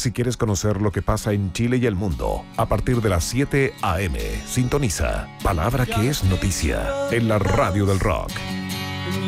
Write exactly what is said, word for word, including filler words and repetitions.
si quieres conocer lo que pasa en Chile y el mundo. A partir de las siete a eme, sintoniza Palabra que es noticia en la Radio del Rock.